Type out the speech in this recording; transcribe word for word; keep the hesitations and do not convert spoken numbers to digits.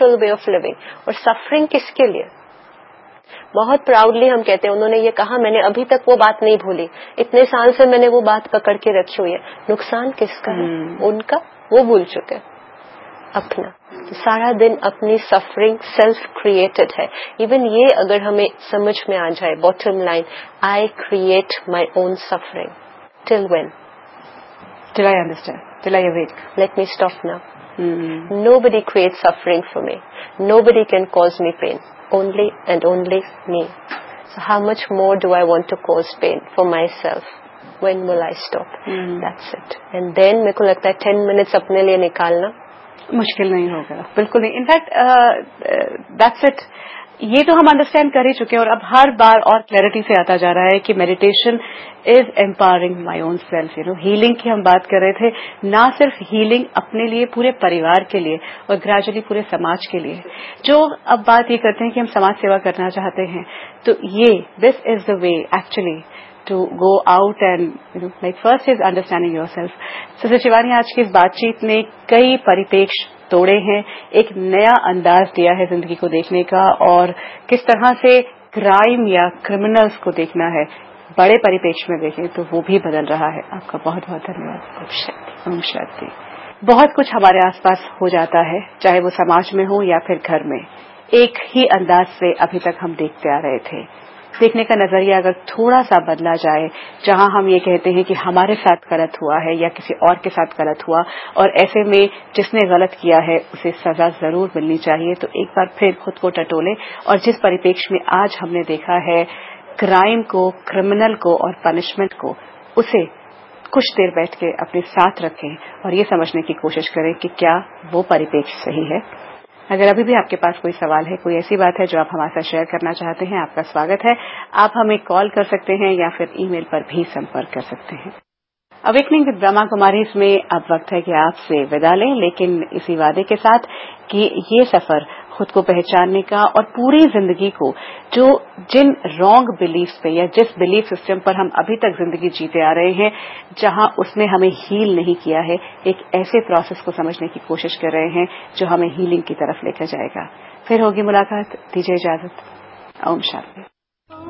Natural way of living. اور suffering کس کے لیے؟ بہت پراؤڈلی ہم کہتے ہیں انہوں نے یہ کہا میں نے ابھی تک وہ بات نہیں بھولی, اتنے سال سے میں نے وہ بات پکڑ کے رکھی ہوئی ہے. نقصان کس کا ہے؟ ان کا, وہ بھول چکے. اپنا سارا دن اپنی سفرنگ سیلف کریٹڈ ہے. ایون یہ اگر ہمیں سمجھ میں آ جائے, bottom line, I create my own suffering. Till when? Till I understand, till I awake. Let me stop now. Nobody creates suffering for me. Nobody can cause me pain. Only and only me. So how much more do I want to cause pain for myself? When will I stop? Mm. That's it. And then میرے کو لگتا ہے ten minutes اپنے لیے نکالنا مشکل نہیں ہوگا. بالکل نہیں. In fact that's it. یہ تو ہم انڈرسٹینڈ کر ہی چکے ہیں, اور اب ہر بار اور کلیئرٹی سے آتا جا رہا ہے کہ meditation is empowering my own self. You know healing کی ہم بات کر رہے تھے, نہ صرف ہیلنگ اپنے لیے, پورے پریوار کے لیے, اور گریجولی پورے سماج کے لیے. جو اب بات یہ کرتے ہیں کہ ہم سماج سیوا کرنا چاہتے ہیں, تو یہ دس از دا وے actually to go out and you know like first is understanding your self. Sister Shivani, آج کی اس بات چیت نے کئی پریپیکش توڑے ہیں, ایک نیا انداز دیا ہے زندگی کو دیکھنے کا, اور کس طرح سے کرائم یا کرمنلز کو دیکھنا ہے بڑے پریپیکش میں دیکھیں تو وہ بھی بدل رہا ہے. آپ کا بہت بہت دھنیہ واد. اوم شانتی. بہت کچھ ہمارے آس پاس ہو جاتا ہے, چاہے وہ سماج میں ہو یا پھر گھر میں, ایک ہی انداز سے ابھی تک ہم دیکھتے آ رہے تھے. دیکھنے کا نظریہ اگر تھوڑا سا بدلا جائے, جہاں ہم یہ کہتے ہیں کہ ہمارے ساتھ غلط ہوا ہے یا کسی اور کے ساتھ غلط ہوا, اور ایسے میں جس نے غلط کیا ہے اسے سزا ضرور ملنی چاہیے, تو ایک بار پھر خود کو ٹٹولیں, اور جس پریپیکش میں آج ہم نے دیکھا ہے کرائم کو, کرمنل کو اور پنشمنٹ کو, اسے کچھ دیر بیٹھ کے اپنے ساتھ رکھیں اور یہ سمجھنے کی کوشش کریں کہ کیا وہ پریپیکش صحیح ہے. اگر ابھی بھی آپ کے پاس کوئی سوال ہے, کوئی ایسی بات ہے جو آپ ہمارے ساتھ شیئر کرنا چاہتے ہیں, آپ کا سواگت ہے. آپ ہمیں کال کر سکتے ہیں یا پھر ای میل پر بھی سمپرک کر سکتے ہیں. اویکننگ ود برہما کماریز میں اب وقت ہے کہ آپ سے وداع لیں, لیکن اسی وعدے کے ساتھ کہ یہ سفر خود کو پہچاننے کا اور پوری زندگی کو جو جن رانگ بلیفز پہ یا جس بلیف سسٹم پر ہم ابھی تک زندگی جیتے آ رہے ہیں, جہاں اس نے ہمیں ہیل نہیں کیا ہے, ایک ایسے پروسیس کو سمجھنے کی کوشش کر رہے ہیں جو ہمیں ہیلنگ کی طرف لے کر جائے گا. پھر ہوگی ملاقات, دیجیے اجازت. اوم شانتی.